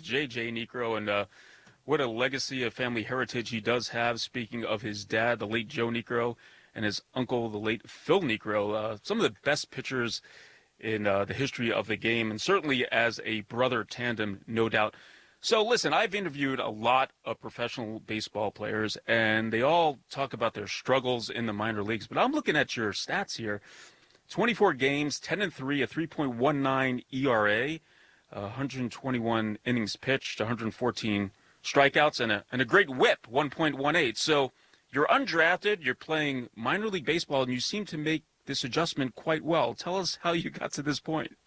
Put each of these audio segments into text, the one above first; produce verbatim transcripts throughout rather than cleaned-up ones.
J J Niekro, and uh, what a legacy of family heritage he does have. Speaking of his dad, the late Joe Niekro, and his uncle, the late Phil Niekro, uh, some of the best pitchers in uh, the history of the game, and certainly as a brother tandem, no doubt. So listen, I've interviewed a lot of professional baseball players, and they all talk about their struggles in the minor leagues, but I'm looking at your stats here. twenty-four games, ten and three, a three point one nine E R A, uh, one hundred twenty-one innings pitched, one hundred fourteen strikeouts, and a, and a great whip, one point one eight. So you're undrafted, you're playing minor league baseball, and you seem to make this adjustment quite well. Tell us how you got to this point.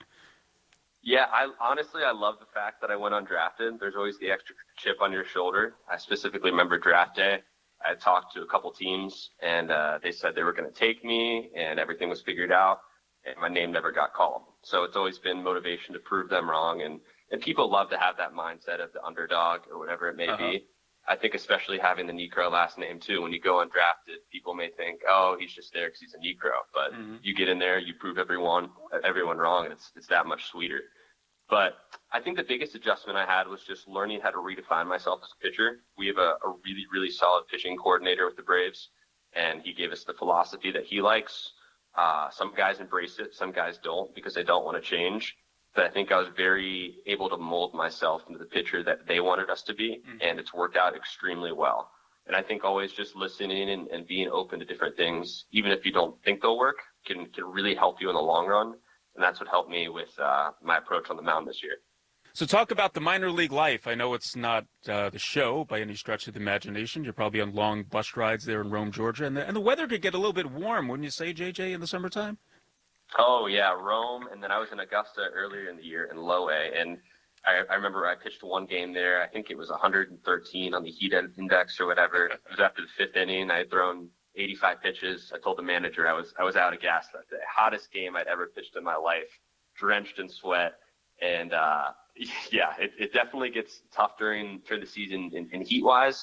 Yeah, I honestly, I love the fact that I went undrafted. There's always the extra chip on your shoulder. I specifically remember draft day. I talked to a couple teams, and uh, they said they were going to take me, and everything was figured out, and my name never got called. So it's always been motivation to prove them wrong, and, and people love to have that mindset of the underdog or whatever it may uh-huh. be. I think especially having the Niekro last name, too. When you go undrafted, people may think, oh, he's just there because he's a Niekro. But mm-hmm. you get in there, you prove everyone everyone wrong, and it's it's that much sweeter. But I think the biggest adjustment I had was just learning how to redefine myself as a pitcher. We have a, a really, really solid pitching coordinator with the Braves, and he gave us the philosophy that he likes. Uh, some guys embrace it, some guys don't because they don't want to change. But I think I was very able to mold myself into the pitcher that they wanted us to be, mm-hmm. and it's worked out extremely well. And I think always just listening and, and being open to different things, even if you don't think they'll work, can can really help you in the long run. And that's what helped me with uh, my approach on the mound this year. So talk about the minor league life. I know it's not uh, the show by any stretch of the imagination. You're probably on long bus rides there in Rome, Georgia. And the, and the weather could get a little bit warm, wouldn't you say, J J, in the summertime? Oh, yeah, Rome. And then I was in Augusta earlier in the year in low A. And I, I remember I pitched one game there. I think it was one hundred thirteen on the heat index or whatever. It was after the fifth inning. I had thrown eighty-five pitches. I told the manager I was I was out of gas that day. Hottest game I'd ever pitched in my life, drenched in sweat. And, uh, yeah, it, it definitely gets tough during, during the season in, in heat-wise.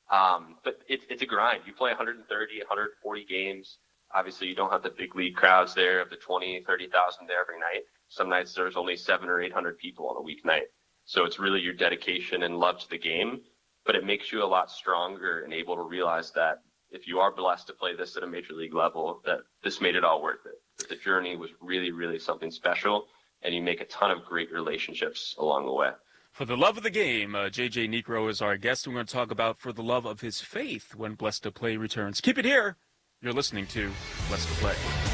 Um, but it, it's a grind. You play one hundred thirty, one hundred forty games. Obviously, you don't have the big league crowds there of the twenty, thirty thousand there every night. Some nights there's only seven or eight hundred people on a weeknight. So it's really your dedication and love to the game, but it makes you a lot stronger and able to realize that if you are blessed to play this at a major league level, that this made it all worth it. That the journey was really, really something special, and you make a ton of great relationships along the way. For the love of the game, uh, J J Niekro is our guest. We're going to talk about for the love of his faith when Blessed to Play returns. Keep it here. You're listening to Blessed to Play.